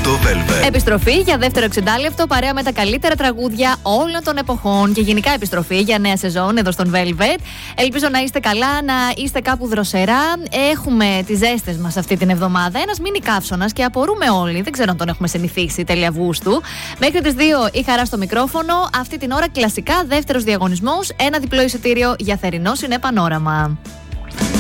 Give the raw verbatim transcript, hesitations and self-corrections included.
το Velvet. Επιστροφή για δεύτερο εξεντάλεπτο παρέα με τα καλύτερα τραγούδια όλων των εποχών και γενικά επιστροφή για νέα σεζόν εδώ στον Velvet. Ελπίζω να είστε καλά, να είστε κάπου δροσερά. Έχουμε τις ζέστες μας αυτή την εβδομάδα. Ένας μίνι καύσωνας και απορούμε όλοι. Δεν ξέρω αν τον έχουμε συνηθίσει τέλεια Αυγούστου. Μέχρι τις δύο η Χαρά στο μικρόφωνο. Αυτή την ώρα κλασικά δεύτερος διαγωνισμός. Ένα διπλό εισιτήριο για θερινό Σινέ Πανόραμα.